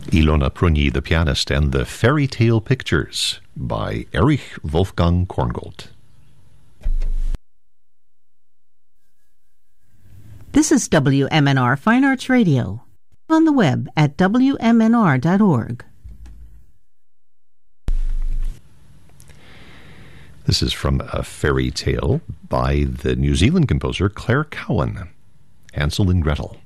Ilona Prunyi, the pianist, and the Fairy Tale Pictures by Erich Wolfgang Korngold. This is WMNR Fine Arts Radio, on the web at WMNR.org. This is from a fairy tale by the New Zealand composer Claire Cowan, Hansel and Gretel.